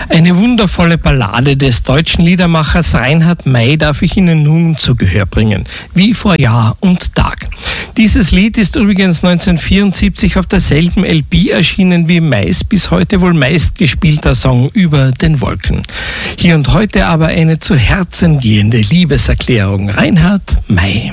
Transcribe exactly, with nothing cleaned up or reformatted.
Eine wundervolle Ballade des deutschen Liedermachers Reinhard Mey darf ich Ihnen nun zu Gehör bringen, wie vor Jahr und Tag. Dieses Lied ist übrigens neunzehnhundertvierundsiebzig auf derselben L P erschienen wie Meys bis heute wohl meistgespielter Song Über den Wolken. Hier und heute aber eine zu Herzen gehende Liebeserklärung. Reinhard Mey.